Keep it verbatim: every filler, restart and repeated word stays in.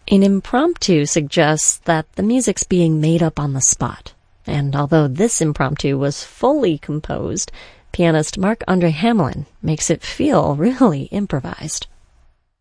An impromptu suggests that the music's being made up on the spot. And although this impromptu was fully composed, pianist Marc-Andre Hamelin makes it feel really improvised.